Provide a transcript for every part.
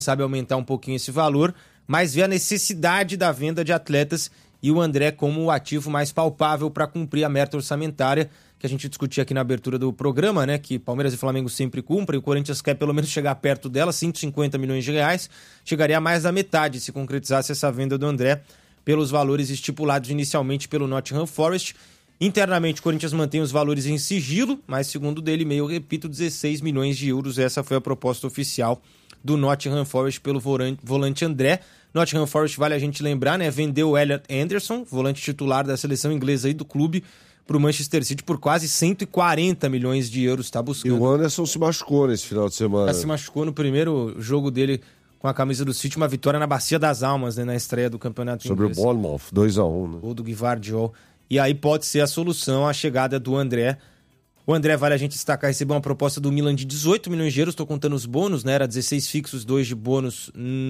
sabe aumentar um pouquinho esse valor, mas vê a necessidade da venda de atletas e o André como o ativo mais palpável para cumprir a meta orçamentária que a gente discutia aqui na abertura do programa, né? Que Palmeiras e Flamengo sempre cumprem, o Corinthians quer pelo menos chegar perto dela, 150 milhões de reais, chegaria a mais da metade se concretizasse essa venda do André pelos valores estipulados inicialmente pelo Nottingham Forest. Internamente, o Corinthians mantém os valores em sigilo, mas segundo dele, meio, repito, 16 milhões de euros. Essa foi a proposta oficial do Nottingham Forest pelo volante André. Nottingham Forest, vale a gente lembrar, né? Vendeu o Elliot Anderson, volante titular da seleção inglesa aí do clube, para o Manchester City por quase 140 milhões de euros. Tá buscando. E o Anderson se machucou nesse final de semana. Se machucou no primeiro jogo dele com a camisa do City, uma vitória na Bacia das Almas, né? Na estreia do campeonato inglês. Sobre o Bournemouth, 2-1, né? Gol do Gvardiol. E aí pode ser a solução a chegada do André. O André, vale a gente destacar, recebeu uma proposta do Milan de 18 milhões de euros, estou contando os bônus, né? Era 16 fixos, 2 de bônus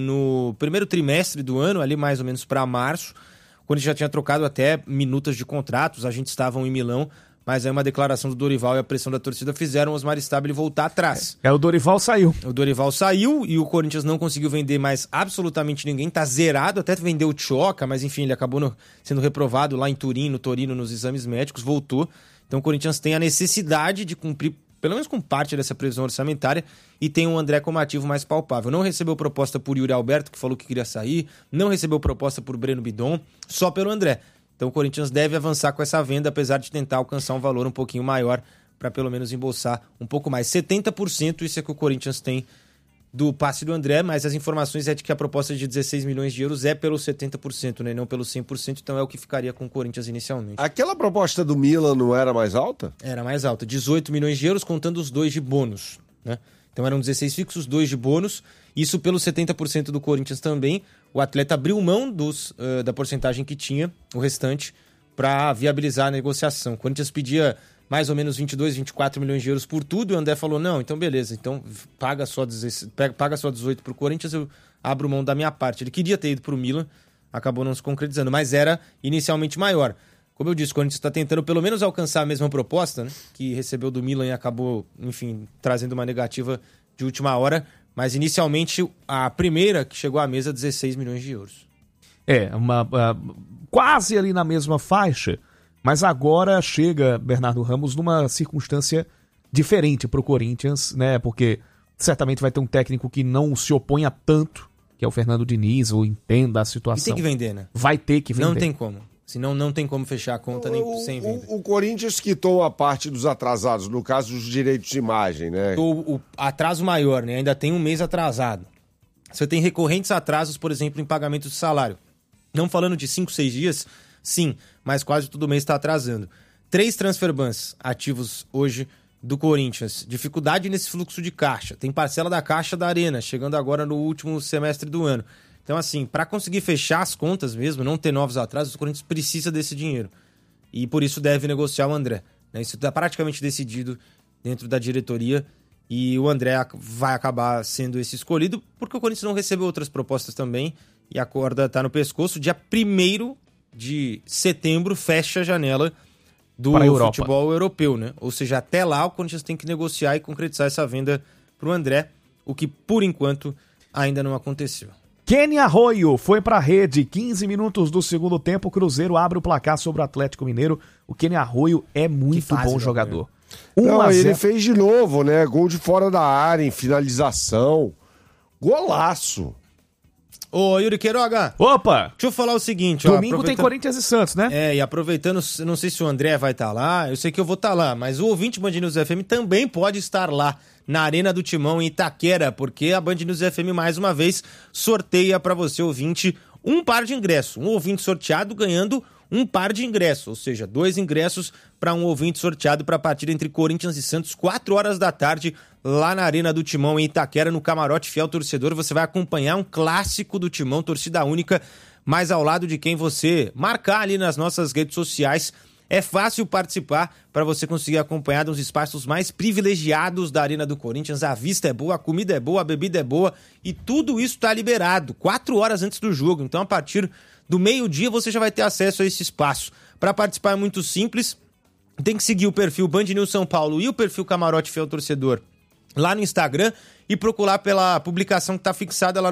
no primeiro trimestre do ano, ali mais ou menos para março, quando já tinha trocado até minutas de contratos, a gente estavam em Milão, mas aí uma declaração do Dorival e a pressão da torcida fizeram o Osmar Stabile voltar atrás. O Dorival saiu. O Dorival saiu e o Corinthians não conseguiu vender mais absolutamente ninguém, tá zerado, até vendeu o Tchoca, mas enfim, ele acabou sendo reprovado lá em Torino, nos exames médicos, voltou. Então o Corinthians tem a necessidade de cumprir, pelo menos com parte dessa previsão orçamentária, e tem o André como ativo mais palpável. Não recebeu proposta por Yuri Alberto, que falou que queria sair, não recebeu proposta por Breno Bidon, só pelo André. Então o Corinthians deve avançar com essa venda, apesar de tentar alcançar um valor um pouquinho maior, para pelo menos embolsar um pouco mais. 70%, isso é que o Corinthians tem do passe do André, mas as informações é de que a proposta de 16 milhões de euros é pelo 70%, né, não pelo 100%, então é o que ficaria com o Corinthians inicialmente. Aquela proposta do Milan não era mais alta? Era mais alta, 18 milhões de euros, contando os 2 de bônus, né? Então eram 16 fixos, 2 de bônus, isso pelo 70% do Corinthians também. O atleta abriu mão da porcentagem que tinha, o restante, para viabilizar a negociação. O Corinthians pedia mais ou menos 22, 24 milhões de euros por tudo, e o André falou, não, então beleza, então paga só 18 pro Corinthians, eu abro mão da minha parte. Ele queria ter ido pro Milan, acabou não se concretizando, mas era inicialmente maior. Como eu disse, o Corinthians está tentando pelo menos alcançar a mesma proposta, né, que recebeu do Milan e acabou, enfim, trazendo uma negativa de última hora, mas inicialmente a primeira que chegou à mesa, 16 milhões de euros. Quase ali na mesma faixa, mas agora chega Bernardo Ramos numa circunstância diferente para o Corinthians, né? Porque certamente vai ter um técnico que não se oponha tanto, que é o Fernando Diniz, ou entenda a situação. E tem que vender, né? Vai ter que vender. Não tem como. Senão não tem como fechar a conta nem sem venda. O Corinthians quitou a parte dos atrasados, no caso dos direitos de imagem, né? O atraso maior, né? Ainda tem um mês atrasado. Você tem recorrentes atrasos, por exemplo, em pagamento de salário. Não falando de 5, 6 dias, sim, mas quase todo mês está atrasando. 3 transfer bans ativos hoje do Corinthians. Dificuldade nesse fluxo de caixa. Tem parcela da caixa da Arena, chegando agora no último semestre do ano. Então, assim, para conseguir fechar as contas mesmo, não ter novos atrasos, o Corinthians precisa desse dinheiro. E por isso deve negociar o André, né? Isso está praticamente decidido dentro da diretoria e o André vai acabar sendo esse escolhido, porque o Corinthians não recebeu outras propostas também e a corda está no pescoço. Dia 1º de setembro fecha a janela do futebol europeu, né? Ou seja, até lá o Corinthians tem que negociar e concretizar essa venda para o André, o que por enquanto ainda não aconteceu. Kenny Arroyo foi para a rede, 15 minutos do segundo tempo, o Cruzeiro abre o placar sobre o Atlético Mineiro. O Kenny Arroyo é muito bom jogador. Não, ele fez de novo, né? Gol de fora da área, em finalização. Golaço. Ô, Yuri Queiroga. Opa! Deixa eu falar o seguinte. Domingo tem Corinthians e Santos, né? E aproveitando, não sei se o André vai estar lá, eu sei que eu vou estar lá, mas o ouvinte Band News FM também pode estar lá, na Arena do Timão, em Itaquera, porque a Band News FM, mais uma vez, sorteia para você, ouvinte, um par de ingressos. Um ouvinte sorteado ganhando um par de ingressos, ou seja, 2 ingressos para um ouvinte sorteado para a partida entre Corinthians e Santos, 4 horas da tarde, lá na Arena do Timão, em Itaquera, no Camarote Fiel Torcedor. Você vai acompanhar um clássico do Timão, torcida única, mas ao lado de quem você marcar ali nas nossas redes sociais. É fácil participar para você conseguir acompanhar dos espaços mais privilegiados da Arena do Corinthians. A vista é boa, a comida é boa, a bebida é boa e tudo isso está liberado 4 horas antes do jogo. Então, a partir do meio-dia, você já vai ter acesso a esse espaço. Para participar é muito simples, tem que seguir o perfil Band News São Paulo e o perfil Camarote Fiel Torcedor lá no Instagram e procurar pela publicação que está fixada lá